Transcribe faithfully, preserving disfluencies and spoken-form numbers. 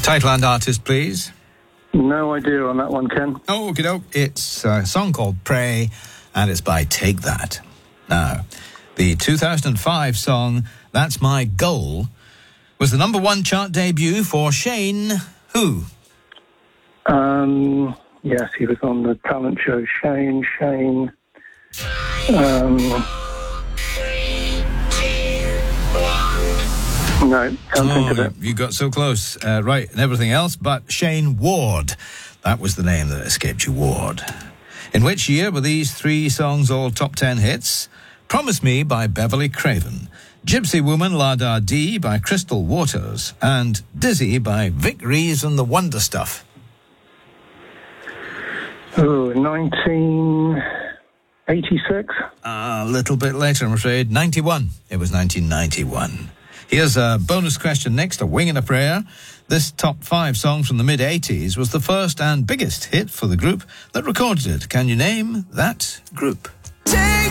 Title and artist, please. No idea on that one, Ken. Oh, okay, no. It's a song called Pray, and it's by Take That. Now, the two thousand five song, That's My Goal, was the number one chart debut for Shane who? Um, yes, he was on the talent show Shane, Shane. Um, no, can't oh, think of it. You got so close. Uh, right, and everything else, but Shane Ward. That was the name that escaped you, Ward. In which year were these three songs all top ten hits? Promise Me by Beverly Craven, Gypsy Woman La Da Dee by Crystal Waters, and Dizzy by Vic Reeves and the Wonder Stuff. Oh, nineteen eighty-six? A little bit later, I'm afraid. ninety-one. It was nineteen ninety-one. Here's a bonus question next, A Wing and a Prayer. This top five song from the mid-eighties was the first and biggest hit for the group that recorded it. Can you name that group? Take